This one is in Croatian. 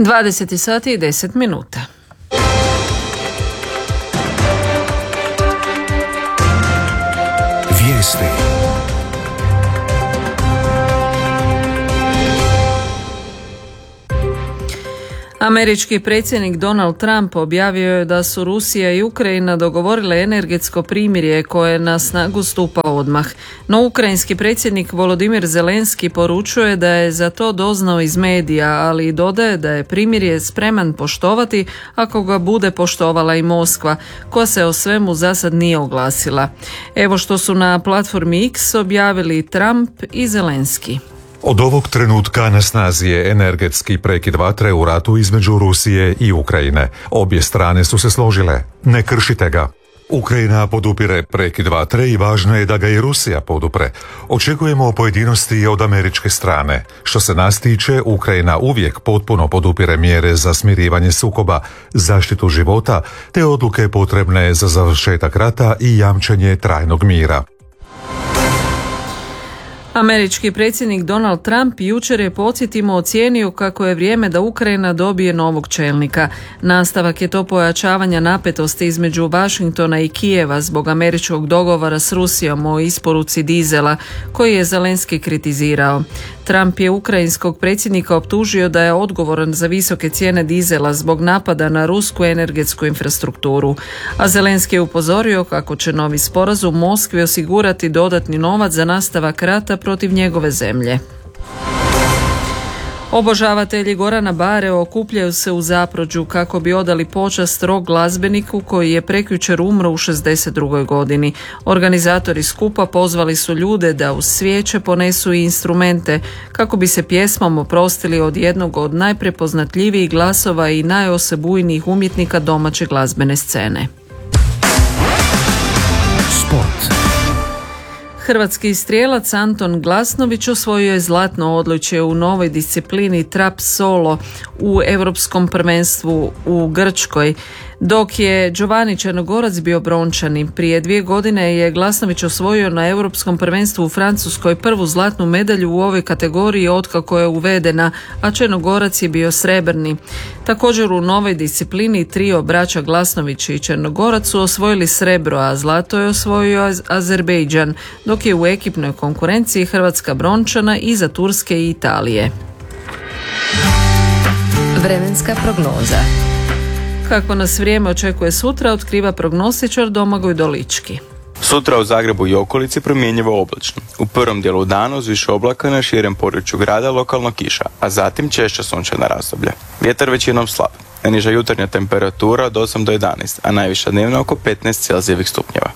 20 sati i 10 minuta. Vijesti. Američki predsjednik Donald Trump objavio je da su Rusija i Ukrajina dogovorile energetsko primirje koje na snagu stupa odmah. No ukrajinski predsjednik Volodimir Zelenski poručuje da je za to doznao iz medija, ali i dodaje da je primirje spreman poštovati ako ga bude poštovala i Moskva, koja se o svemu zasad nije oglasila. Evo što su na platformi X objavili Trump i Zelenski. Od ovog trenutka na snazi je energetski prekid vatre u ratu između Rusije i Ukrajine. Obje strane su se složile. Ne kršite ga. Ukrajina podupire prekid vatre i važno je da ga i Rusija podupre. Očekujemo pojedinosti od američke strane. Što se nas tiče, Ukrajina uvijek potpuno podupire mjere za smirivanje sukoba, zaštitu života, te odluke potrebne za završetak rata i jamčenje trajnog mira. Američki predsjednik Donald Trump jučer je, podsjetimo, ocijenio kako je vrijeme da Ukrajina dobije novog čelnika. Nastavak je to pojačavanja napetosti između Washingtona i Kijeva zbog američkog dogovora s Rusijom o isporuci dizela, koji je Zelenski kritizirao. Trump je ukrajinskog predsjednika optužio da je odgovoran za visoke cijene dizela zbog napada na rusku energetsku infrastrukturu. A Zelenski je upozorio kako će novi sporazum Moskvi osigurati dodatni novac za nastavak rata protiv njegove zemlje. Obožavatelji Gorana Bare okupljaju se u Zaprođu kako bi odali počast rock glazbeniku koji je prekjučer umro u 62. godini. Organizatori skupa pozvali su ljude da uz svijeće ponesu i instrumente kako bi se pjesmom oprostili od jednog od najprepoznatljivijih glasova i najosebujnijih umjetnika domaće glazbene scene. Sport. Hrvatski strijelac Anton Glasnović osvojio je zlatno odličje u novoj disciplini trap solo u Europskom prvenstvu u Grčkoj, dok je Giovanni Črnogorac bio brončani. Prije 2 godine je Glasnović osvojio na Europskom prvenstvu u Francuskoj prvu zlatnu medalju u ovoj kategoriji otkako je uvedena, a Črnogorac je bio srebrni. Također u novoj disciplini trio braća Glasnović i Črnogorac su osvojili srebro, a zlato je osvojio Azerbejdžan, dok je u ekipnoj konkurenciji Hrvatska brončana iza Turske i Italije. Vremenska prognoza. Kako nas vrijeme očekuje sutra, otkriva prognostičar Domagoj Dolički. Sutra u Zagrebu i okolici promjenjivo oblačno. U prvom dijelu dana uz više oblaka na širem području grada lokalno kiša, a zatim češća sunčana razdoblja. Vjetar većinom slab. Najniža jutarnja temperatura od 8 do 11, a najviša dnevna oko 15 Celzijevih stupnjeva.